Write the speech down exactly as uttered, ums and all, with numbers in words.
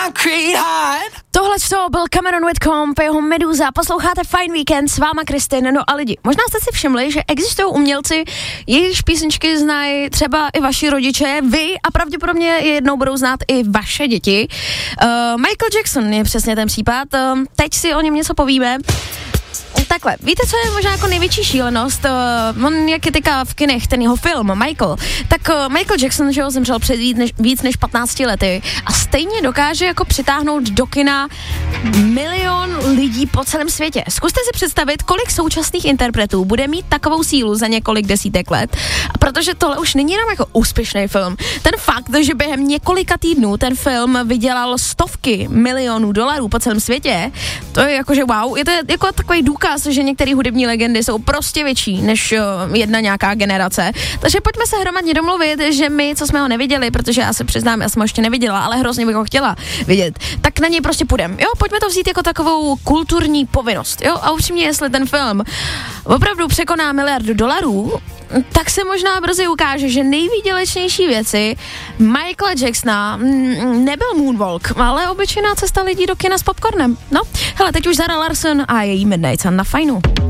Tohle to byl Cameron Whitcomb, jeho Meduza, posloucháte Fine Weekend, s váma Kristin, no a lidi. Možná jste si všimli, že existují umělci, jejichž písničky znají třeba i vaši rodiče, vy a pravděpodobně jednou budou znát i vaše děti. Uh, Michael Jackson je přesně ten případ, uh, teď si o něm něco povíme. Takhle, víte, co je možná jako největší šílenost? Uh, on jak je teďka v kinech, ten jeho film, Michael, tak uh, Michael Jackson, že ho zemřel před víc než, víc než patnácti lety a stejně dokáže jako přitáhnout do kina milion lidí po celém světě. Zkuste si představit, kolik současných interpretů bude mít takovou sílu za několik desítek let. A protože tohle už není jenom jako úspěšný film. Ten fakt, že během několika týdnů ten film vydělal stovky milionů dolarů po celém světě, to je jakože wow, je to jako takový důkaz, že některé hudební legendy jsou prostě větší než uh, jedna nějaká generace. Takže pojďme se hromadně domluvit, že my, co jsme ho neviděli, protože já se přiznám, já jsem ho ještě neviděla, ale hrozně bych ho chtěla vidět, tak na něj prostě půjdem. Jo, pojďme to vzít jako takovou kulturní povinnost. Jo, a upřímně, jestli ten film opravdu překoná miliardu dolarů, tak se možná brzy ukáže, že nejvýdělečnější věci Michaela Jacksona nebyl moonwalk, ale obyčejná cesta lidí do kina s popcornem. No, hele, teď už Zara Larsson a její Midnight Sun na Fajnu.